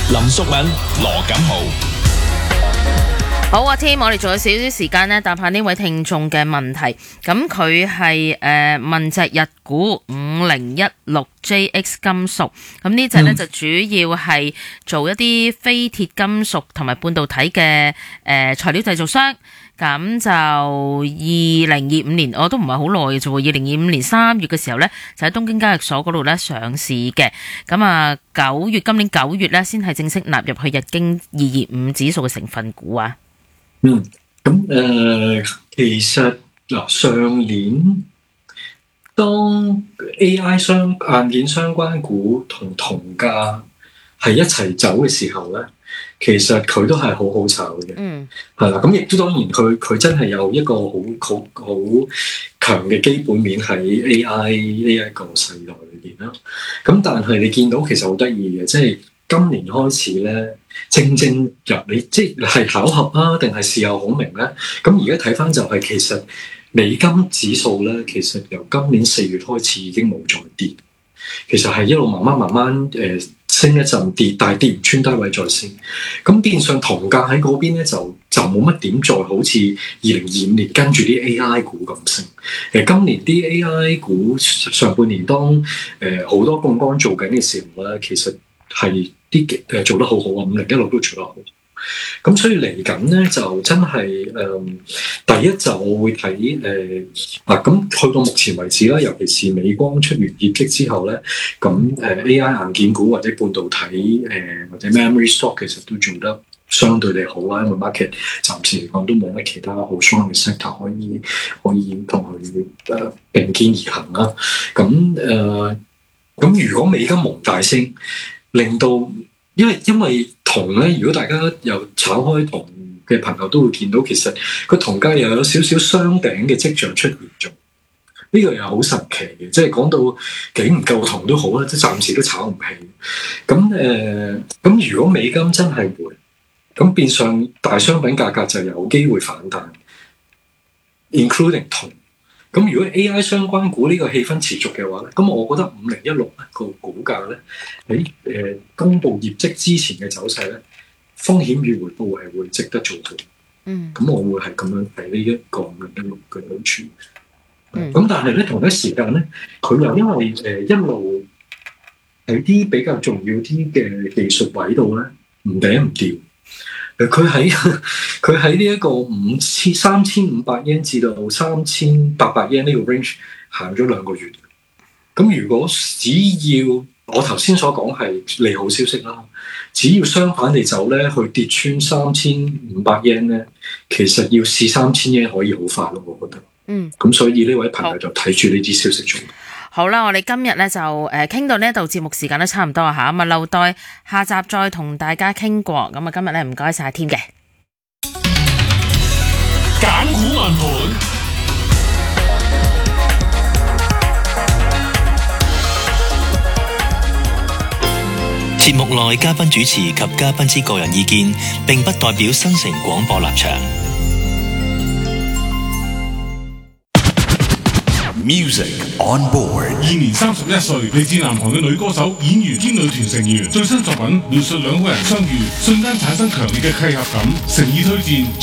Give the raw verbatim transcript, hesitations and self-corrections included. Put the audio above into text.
林淑敏、羅錦豪。 好啊，Tim，我哋仲有少少時間呢，答下呢位聽眾嘅問題。咁佢係誒問隻日股五零一六 J X 金屬，咁呢隻呢，就主要係做一啲非鐵金屬同埋半導體嘅誒、呃、材料製造商。咁就二零二五年，我都唔係好耐嘅啫喎。二零二五年三月嘅時候呢，就喺東京交易所嗰度呢上市嘅。咁啊，九月今年九月呢，先係正式納入去日經二二五指數嘅成分股啊。 嗯，咁誒、呃，其實嗱、呃，上年當 A I 相硬件相關股同銅價係一齊走嘅時候咧，其實佢都係好好炒嘅。嗯，係啦，咁亦都當然佢佢真係有一個好好好強嘅基本面喺 A I 呢一個世代裏邊啦。咁但係你見到其實好得意嘅，即係今年開始咧。正正入你即係巧合啊，定係事後孔明咧？咁而家睇翻就係其實美金指數咧，其實由今年四月開始已經冇再跌，其實係一路慢慢慢慢誒、呃、升一陣跌，但係跌唔穿低位再升。咁變相銅價喺嗰邊咧就就冇乜點再好似二零二五年跟住啲 A I 股咁升。誒今年啲 A I 股上半年當誒好、呃、多槓桿做緊嘅時候咧，其實係。啲誒做得好好啊，五零一六都做得好，咁所以嚟緊咧就真係誒、呃、第一就我會睇誒嗱，咁、呃、去到目前為止啦，尤其是美光出完業績之後咧，咁誒、呃、A I 硬件股或者半導體誒、呃、或者 memory stock 其實都做得相對地好啦，因為 market 暫時嚟講都冇乜其他好 strong 嘅 sector 可以可以同佢誒並肩而行啦。咁誒咁如果美金蒙大升，令到，因為因為銅咧，如果大家有炒開銅嘅朋友都會見到，其實個銅價又有少少雙頂嘅跡象出現咗。呢、這個又好神奇嘅，即係講到幾唔夠銅都好啦，即係暫時都炒唔起。咁誒，咁、呃、如果美金真係回，咁變相大商品價格就有機會反彈 ，including 銅。咁如果 A I 相關股呢個氣氛持續嘅話咧，咁我覺得五零一六咧個股價咧喺誒公布業績之前嘅走勢咧，風險與回報係會值得做到。嗯，咁我會係咁樣睇呢一個五零一六嘅好處。嗯，咁但係咧同一時間咧，佢又因為誒、呃、一路喺啲比較重要啲嘅技術位度咧，唔頂唔掉。佢喺佢喺呢一個五千三千五百 yen 至到三千八百 yen 呢個 range 行咗兩個月。咁如果只要我頭先所講係利好消息啦，只要相反地走咧，去跌穿三千五百 yen 咧，其實要試三千 yen 可以好快咯，我覺得。嗯。咁所以呢位朋友就睇住呢啲消息做。 好啦，我哋今日咧就誒傾到呢一度節目時間都差唔多啊嚇，咁啊留待下集再同大家傾過。咁啊今日咧唔該晒添嘅。 揀股問盤， 節目內嘉賓主持及嘉賓之個人意見，並不代表新城廣播立場。 Music on board。 現年三十一歲，嚟自南韓嘅女歌手、演員兼女團成員，最新作品描述兩個人相遇，瞬間產生強烈嘅契合感，誠意推薦。